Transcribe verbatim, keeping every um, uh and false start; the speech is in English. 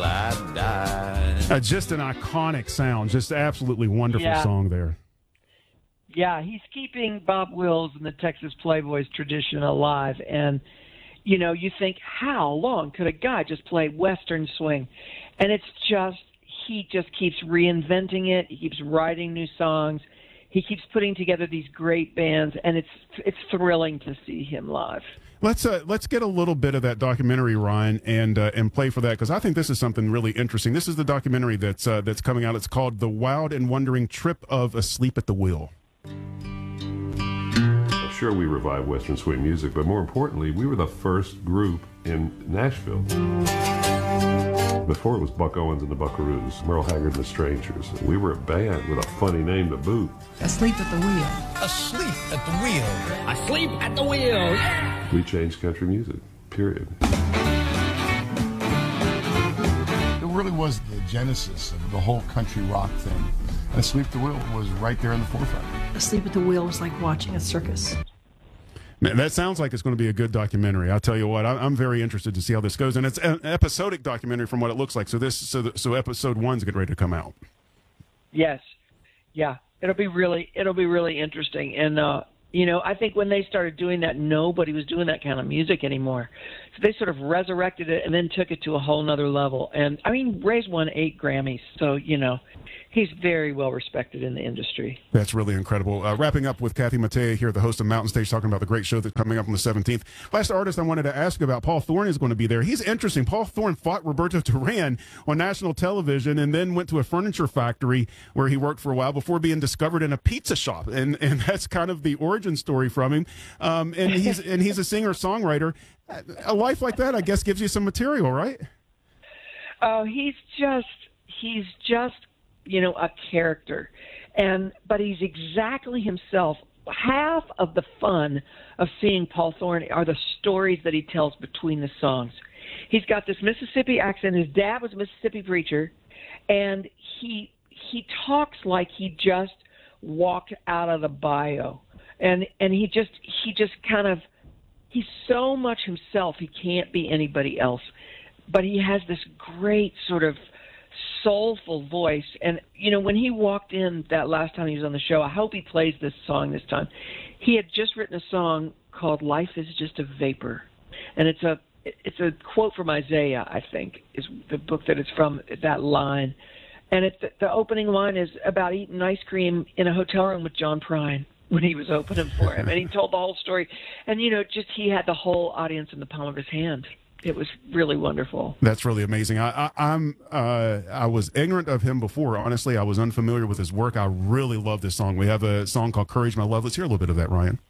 I die. Uh, just an iconic sound. Just absolutely wonderful Yeah. song there. Yeah, he's keeping Bob Wills and the Texas Playboys tradition alive. And, you know, you think, how long could a guy just play Western swing? And it's just, he just keeps reinventing it. He keeps writing new songs. He keeps putting together these great bands, and it's it's thrilling to see him live. Let's uh, let's get a little bit of that documentary, Ryan, and uh, and play for that, because I think this is something really interesting. This is the documentary that's uh, that's coming out. It's called "The Wild and Wandering Trip of Asleep at the Wheel." Sure, we revived Western swing music, but more importantly, we were the first group in Nashville. Before it was Buck Owens and the Buckaroos, Merle Haggard and the Strangers. We were a band with a funny name to boot. Asleep at the wheel. Asleep at the wheel. Asleep at the wheel. Yeah. We changed country music, period. It really was the genesis of the whole country rock thing. And Asleep at the Wheel was right there in the forefront. Asleep at the wheel was like watching a circus. Man, that sounds like it's going to be a good documentary. I'll tell you what, I'm very interested to see how this goes, and it's an episodic documentary from what it looks like. So this, so the, so episode one's getting ready to come out. Yes, yeah, it'll be really it'll be really interesting. And uh, you know, I think when they started doing that, nobody was doing that kind of music anymore. So they sort of resurrected it and then took it to a whole nother level. And I mean, Ray's won eight Grammys, so you know, he's very well respected in the industry. That's really incredible. Uh, wrapping up with Kathy Mattea here, the host of Mountain Stage, talking about the great show that's coming up on the seventeenth. Last artist I wanted to ask about, Paul Thorne, is going to be there. He's interesting. Paul Thorne fought Roberto Duran on national television and then went to a furniture factory where he worked for a while before being discovered in a pizza shop. And and that's kind of the origin story from him. Um, and he's and he's a singer-songwriter. A life like that, I guess, gives you some material, right? Oh, he's just he's just you know, a character. And but he's exactly himself. Half of the fun of seeing Paul Thorne are the stories that he tells between the songs. He's got this Mississippi accent. His dad was a Mississippi preacher, and he he talks like he just walked out of the bio. And and he just he just kind of he's so much himself, he can't be anybody else. But he has this great sort of soulful voice. And, you know, when he walked in that last time he was on the show, I hope he plays this song this time. He had just written a song called Life is Just a Vapor. And it's a it's a quote from Isaiah, I think, is the book that it's from, that line. And it, the opening line is about eating ice cream in a hotel room with John Prine when he was opening for him. And he told the whole story. And, you know, just he had the whole audience in the palm of his hand. It was really wonderful. That's really amazing. I, I, I'm uh, I was ignorant of him before. Honestly, I was unfamiliar with his work. I really love this song. We have a song called Courage, My Love. Let's hear a little bit of that, Ryan.